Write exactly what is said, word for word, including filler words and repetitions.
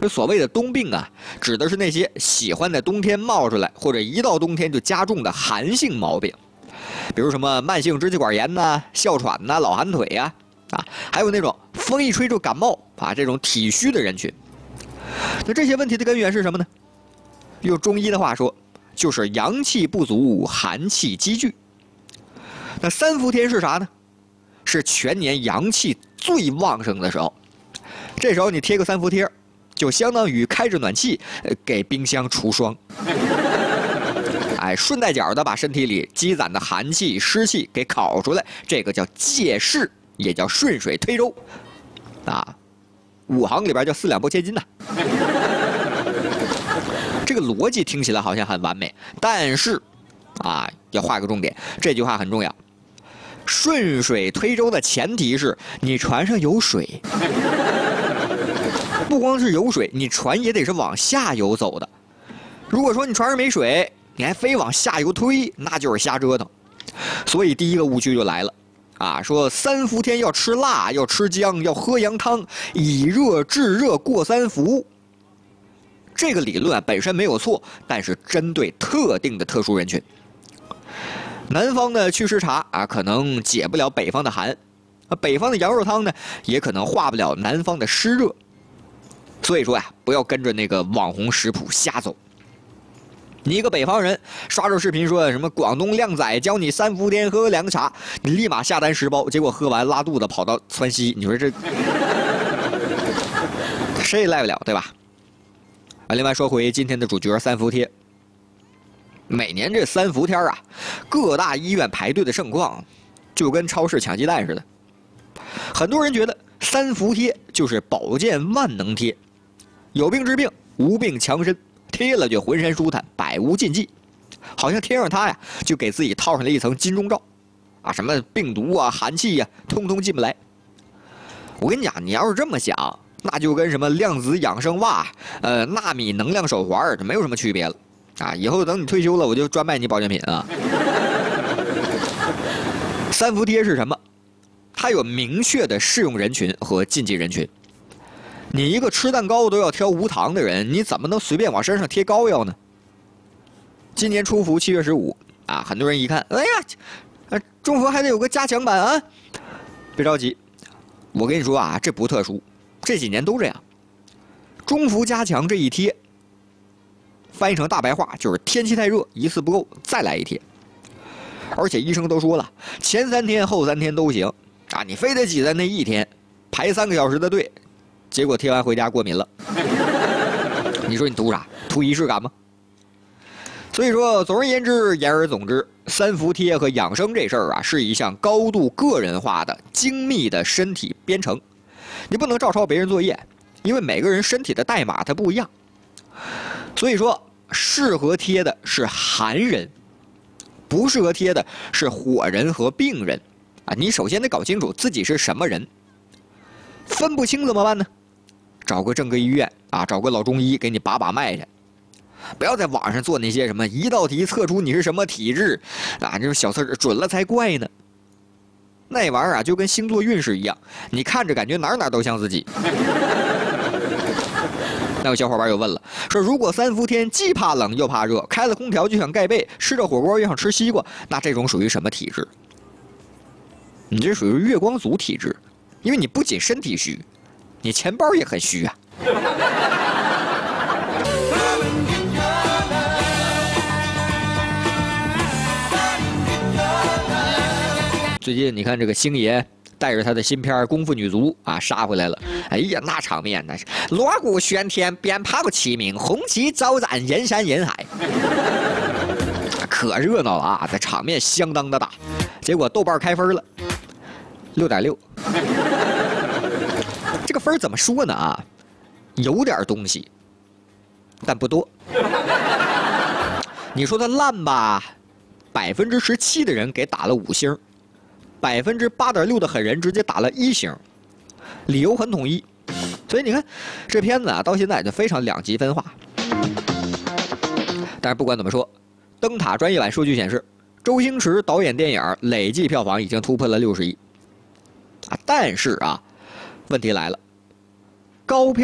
所谓的冬病啊，指的是那些喜欢在冬天冒出来，或者一到冬天就加重的寒性毛病，比如什么慢性支气管炎呐、啊、哮喘呐、啊、老寒腿呀、啊，啊，还有那种风一吹就感冒啊这种体虚的人群。那这些问题的根源是什么呢？用中医的话说，就是阳气不足，寒气积聚。那三伏天是啥呢？是全年阳气最旺盛的时候，这时候你贴个三伏贴，就相当于开着暖气给冰箱除霜，哎，顺带脚的把身体里积攒的寒气、湿气给烤出来，这个叫借势，也叫顺水推舟，啊，五行里边叫四两拨千斤呐。这个逻辑听起来好像很完美，但是，啊，要画个重点，这句话很重要。顺水推舟的前提是你船上有水。不光是有水，你船也得是往下游走的。如果说你船上没水，你还非往下游推，那就是瞎折腾。所以第一个误区就来了，啊，说三伏天要吃辣，要吃姜，要喝羊汤，以热制热过三伏。这个理论本身没有错，但是针对特定的特殊人群。南方的祛湿茶啊，可能解不了北方的寒；啊，北方的羊肉汤呢，也可能化不了南方的湿热。所以说呀，不要跟着那个网红食谱瞎走。你一个北方人刷着视频说什么广东靓仔教你三伏天喝凉茶，你立马下单十包，结果喝完拉肚子跑到川西，你说这谁也赖不了，对吧？啊，另外说回今天的主角三伏贴，每年这三伏天啊，各大医院排队的盛况就跟超市抢鸡蛋似的。很多人觉得三伏贴就是保健万能贴，有病治病，无病强身，贴了就浑身舒坦，百无禁忌。好像贴上它呀，就给自己套上了一层金钟罩，啊，什么病毒啊、寒气呀、啊，通通进不来。我跟你讲，你要是这么想，那就跟什么量子养生袜、呃纳米能量手环没有什么区别了。啊，以后等你退休了，我就专卖你保健品啊。三伏贴是什么？它有明确的适用人群和禁忌人群。你一个吃蛋糕都要挑无糖的人，你怎么能随便往身上贴膏药呢？今年初伏七月十五啊，很多人一看，哎呀，中伏还得有个加强版啊！别着急，我跟你说啊，这不特殊，这几年都这样。中伏加强这一贴，翻译成大白话就是天气太热，一次不够，再来一贴。而且医生都说了，前三天后三天都行啊，你非得挤在那一天，排三个小时的队，结果贴完回家过敏了。你说你图啥？图仪式感吗？所以说，总而言之，言而总之，三伏贴和养生这事儿啊，是一项高度个人化的、精密的身体编程。你不能照抄别人作业，因为每个人身体的代码它不一样。所以说，适合贴的是寒人，不适合贴的是火人和病人。啊，你首先得搞清楚自己是什么人。分不清怎么办呢？找个正规医院啊，找个老中医给你把把脉去。不要在网上做那些什么一道题测出你是什么体质啊，这种小测试准了才怪呢。那玩意儿啊，就跟星座运势一样，你看着感觉哪哪都像自己。那有小伙伴又问了，说如果三伏天既怕冷又怕热，开了空调就想盖被，吃着火锅又想吃西瓜，那这种属于什么体质？你这属于月光族体质，因为你不仅身体虚，你钱包也很虚啊。最近你看这个星爷带着他的新片《功夫女足》啊杀回来了，哎呀，那场面那是锣鼓喧天，鞭炮齐鸣，红旗招展，人山人海，可热闹了啊！这场面相当的大，结果豆瓣开分了，六点六。这个分怎么说呢啊？有点东西，但不多。你说它烂吧，百分之十七的人给打了五星。百分之八点六的狠人直接打了一星，理由很统一，所以你看这片子啊，到现在就非常两极分化。但是不管怎么说，灯塔专业版数据显示，周星驰导演电影累计票房已经突破了六十亿啊！但是啊，问题来了，高票。